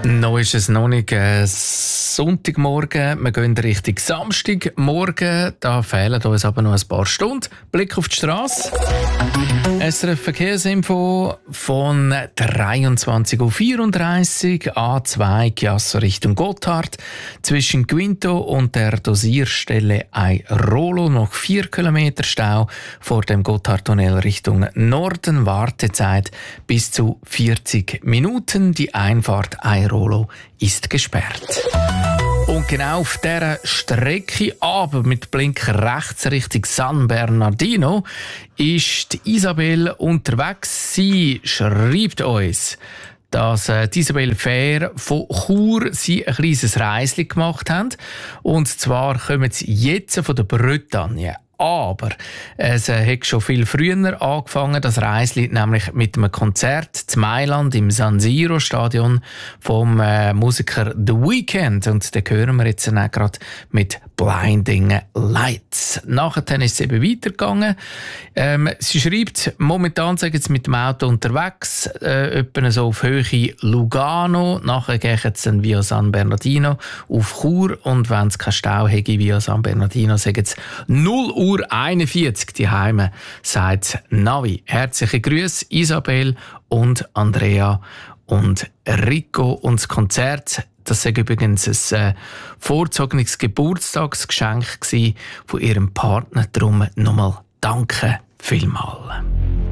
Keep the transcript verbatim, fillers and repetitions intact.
Noch ist es noch nicht äh, Sonntagmorgen, wir gehen Richtung Samstagmorgen. Da fehlen uns aber noch ein paar Stunden. Blick auf die Straße. S R F Verkehrsinfo von dreiundzwanzig Uhr vierunddreißig, A zwei Chiasso Richtung Gotthard. Zwischen Quinto und der Dosierstelle Airolo noch vier Kilometer Stau. Vor dem Gotthardtunnel Richtung Norden Wartezeit bis zu vierzig Minuten. Die Einfahrt Airolo ist gesperrt. Und genau auf dieser Strecke, aber mit Blink rechts Richtung San Bernardino, ist die Isabel unterwegs. Sie schreibt uns, dass äh, die Isabel Fair von Chur sie ein kleines Reisli gemacht haben. Und zwar kommen sie jetzt von der Bretagne. Aber es äh, hat schon viel früher angefangen, das Reisli, nämlich mit einem Konzert in Mailand im San Siro Stadion vom äh, Musiker The Weeknd. Und den hören wir jetzt auch gerade mit Blinding Lights. Nachher ist es eben weitergegangen. Ähm, sie schreibt, momentan sagen sie mit dem Auto unterwegs, äh, etwa so auf Höhe Lugano. Nachher gehen sie dann via San Bernardino auf Chur. Und wenn es keinen Stau hätte via San Bernardino, sagen sie null Uhr einundvierzig die Heime, sagt Navi. Herzliche Grüße, Isabel und Andrea und Rico. Und das Konzert, das war übrigens ein äh, vorgezogenes Geburtstagsgeschenk von ihrem Partner. Darum nochmal danke vielmals.